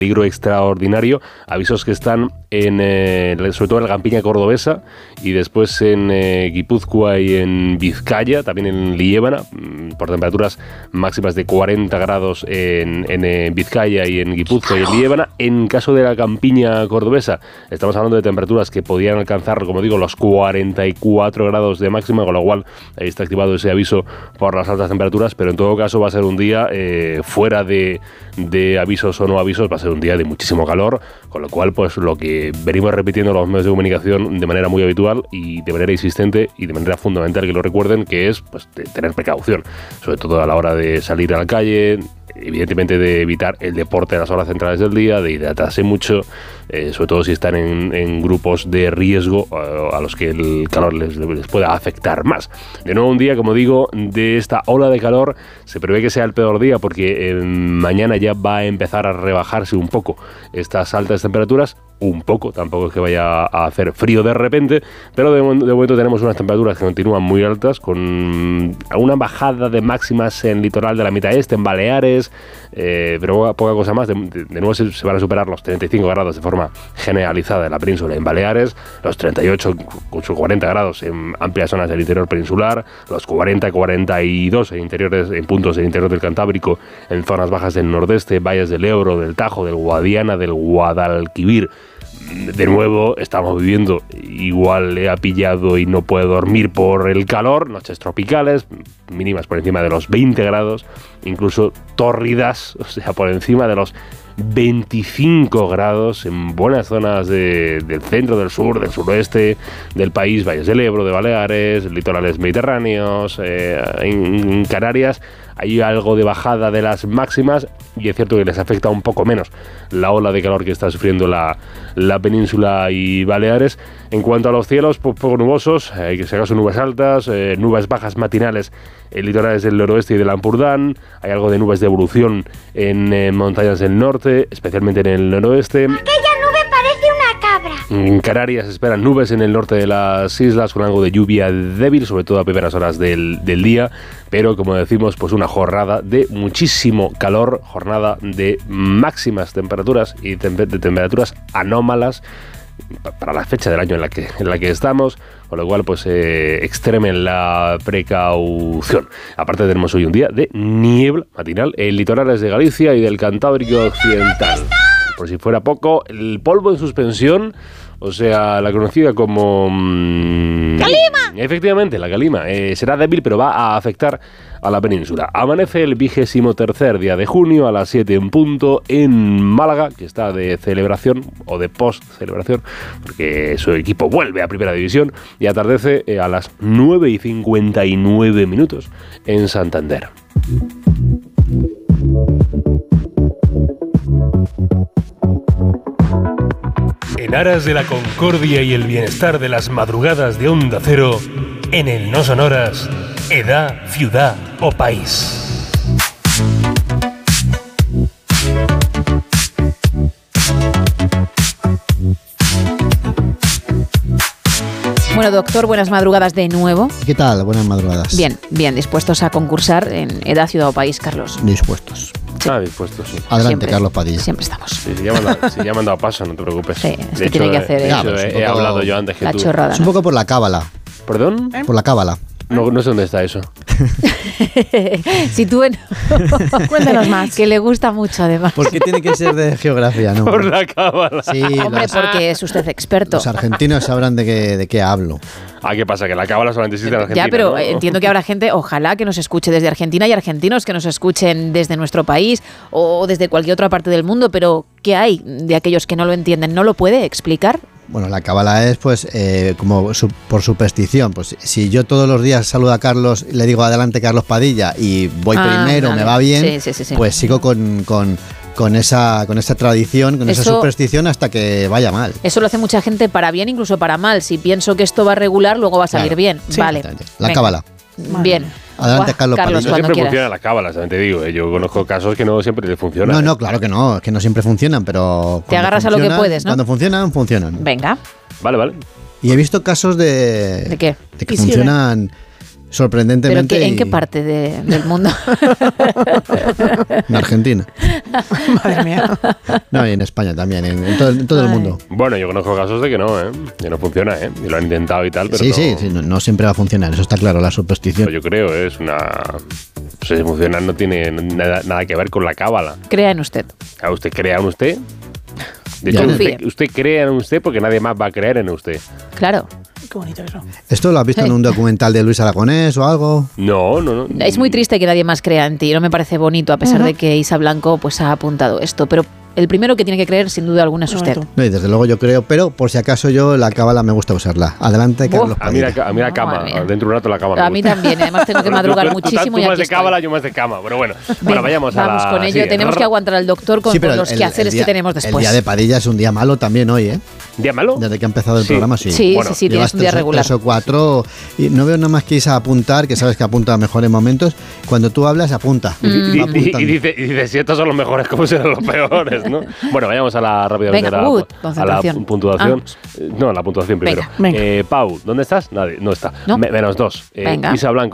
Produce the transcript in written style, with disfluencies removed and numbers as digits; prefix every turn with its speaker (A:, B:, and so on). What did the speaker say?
A: peligro extraordinario, avisos que están sobre todo en la campiña cordobesa y después en Guipúzcoa y en Vizcaya, también en Liébana, por temperaturas máximas de 40 grados en Vizcaya y en Guipúzcoa y en Liébana. En caso de la campiña cordobesa, estamos hablando de temperaturas que podían alcanzar, como digo, los 44 grados de máxima, con lo cual ahí está activado ese aviso por las altas temperaturas, pero en todo caso va a ser un día fuera de avisos o no avisos, va a ser un día de muchísimo calor, con lo cual pues lo que venimos repitiendo los medios de comunicación de manera muy habitual y de manera insistente y de manera fundamental que lo recuerden, que es pues de tener precaución, sobre todo a la hora de salir a la calle, evidentemente de evitar el deporte a las horas centrales del día, de hidratarse mucho, sobre todo si están en grupos de riesgo a los que el calor les pueda afectar más. De nuevo un día, como digo, de esta ola de calor. Se prevé que sea el peor día porque mañana ya va a empezar a rebajarse un poco estas altas temperaturas. Un poco, tampoco es que vaya a hacer frío de repente, pero de momento tenemos unas temperaturas que continúan muy altas, con una bajada de máximas en el litoral de la mitad este, en Baleares, pero poca cosa más. De nuevo se van a superar los 35 grados de forma generalizada en la península en Baleares, los 38, 40 grados en amplias zonas del interior peninsular, los 40-42 en puntos del interior del Cantábrico, en zonas bajas del nordeste, valles del Ebro, del Tajo, del Guadiana, del Guadalquivir. De nuevo estamos viviendo, igual le ha pillado y no puede dormir por el calor, noches tropicales, mínimas por encima de los 20 grados, incluso tórridas, o sea, por encima de los 25 grados en buenas zonas del centro, del sur, del suroeste del país, valles del Ebro, de Baleares, litorales mediterráneos, en Canarias. Hay algo de bajada de las máximas y es cierto que les afecta un poco menos la ola de calor que está sufriendo la península y Baleares. En cuanto a los cielos, pues poco nubosos, hay que si acaso nubes altas, nubes bajas matinales en litorales del noroeste y del Ampurdán, hay algo de nubes de evolución en montañas del norte, especialmente en el noroeste. En Canarias se esperan nubes en el norte de las islas con algo de lluvia débil, sobre todo a primeras horas del día, pero como decimos, pues una jornada de muchísimo calor, jornada de máximas temperaturas y de temperaturas anómalas para la fecha del año en la que estamos, con lo cual pues extremen la precaución. Aparte tenemos hoy un día de niebla matinal en litorales de Galicia y del Cantábrico Occidental. Por si fuera poco, el polvo en suspensión, o sea, la conocida como calima. Efectivamente, la calima será débil, pero va a afectar a la península. Amanece el 23º día de junio a las 7 en punto en Málaga, que está de celebración o de post-celebración, porque su equipo vuelve a Primera División, y atardece a las 9:59 en Santander.
B: En aras de la concordia y el bienestar de las madrugadas de Onda Cero, en el No Sonoras, edad, ciudad o país.
C: Bueno, doctor, buenas madrugadas de nuevo.
D: ¿Qué tal? Buenas madrugadas.
C: Bien, dispuestos a concursar en edad, ciudad o país, Carlos.
D: Dispuestos.
C: Sí.
A: Dispuestos, sí.
D: Adelante,
C: Siempre,
D: Carlos Padilla.
C: Siempre estamos.
A: Sí, si ya me han dado paso, no te preocupes.
C: Sí, es
A: de
C: que tiene que hacer
A: he hablado yo antes que
C: la
A: tú.
C: chorrada.
D: Es un poco por la cábala.
A: ¿Perdón?
D: Por la cábala.
A: No sé dónde está eso.
C: Si tú cuéntanos más. Que le gusta mucho, además.
D: ¿Por qué tiene que ser de geografía? No.
A: Por la cábala.
D: Sí,
C: Hombre, porque es usted experto.
D: los argentinos sabrán de qué hablo.
A: ¿Qué pasa? Que la cábala solamente existe en Argentina.
C: Ya, pero
A: ¿no?
C: entiendo que habrá gente, ojalá, que nos escuche desde Argentina y argentinos que nos escuchen desde nuestro país o desde cualquier otra parte del mundo, pero ¿qué hay de aquellos que no lo entienden? ¿No lo puede explicar?
D: Bueno, la cábala es pues como por superstición. Pues si yo todos los días saludo a Carlos y le digo adelante Carlos Padilla y voy primero,
C: vale.
D: me va bien,
C: Sí.
D: pues sigo con esa tradición, con esa superstición hasta que vaya mal.
C: Eso lo hace mucha gente para bien, incluso para mal. Si pienso que esto va a regular, luego va a salir bien.
D: Sí,
C: vale.
D: La cábala.
C: Bien.
D: Adelante, Carlos Padilla.
A: No siempre funciona la cábala, te digo. Yo conozco casos que no siempre le funcionan.
D: No, claro que no. Es que no siempre funcionan, pero
C: te agarras a lo que puedes, ¿no?
D: Cuando funcionan.
C: Venga.
A: Vale.
D: Y he visto casos ¿De
C: qué?
D: De que funcionan sorprendentemente.
C: ¿Pero en qué parte del mundo?
D: En Argentina.
E: Madre mía.
D: No, y en España también, en todo el mundo.
A: Bueno, yo conozco casos de que no, que no funciona, y lo han intentado y tal, pero
D: Sí, no siempre va a funcionar, eso está claro, la superstición.
A: Yo creo, es una... No sé si funciona, no tiene nada que ver con la cábala.
C: Crea en usted.
A: ¿Usted crea en usted? De
D: Ya.
A: hecho, usted cree en usted porque nadie más va a creer en usted.
C: Claro.
E: Qué bonito eso.
D: ¿Esto lo has visto en un documental de Luis Aragonés o algo?
A: No.
C: Es muy triste que nadie más crea en ti. No me parece bonito, a pesar de que Isa Blanco pues ha apuntado esto. Pero el primero que tiene que creer, sin duda alguna, es usted.
D: No, y desde luego yo creo, pero por si acaso yo la cábala me gusta usarla. Adelante, Carlos
A: A mí
D: Padilla.
A: la cama,
C: Madre mía.
A: dentro de un rato la cama.
C: A mí también, además tengo que madrugar muchísimo y
A: Tú
C: aquí
A: más de
C: estoy.
A: cábala, yo más de cama, pero bueno.
C: Venga,
A: Vayamos
C: vamos con ello.
A: sí,
C: Tenemos que aguantar al doctor con
D: pero
C: los quehaceres que tenemos después.
D: El día de Padilla es un día malo también hoy, ¿eh?
A: ¿Día malo?
D: Desde que ha empezado el
A: Sí.
D: programa, sí.
C: Sí,
A: Bueno,
C: sí, tienes
D: Llevas
C: un día regular.
D: 3 o 4 y no veo nada más que irse a apuntar, que sabes que apunta a mejores momentos. Cuando tú hablas, apunta. Va
A: Y
D: apuntando.
A: dice, si estos son los mejores, ¿cómo serán los peores? ¿no? Bueno, vayamos a la rápidamente
C: Venga,
A: a la
C: concentración.
A: puntuación. No, la puntuación primero.
C: Venga.
A: Pau, ¿dónde estás? Nadie, no está.
C: ¿No?
A: -2.
C: Venga.
A: Isa Blanco.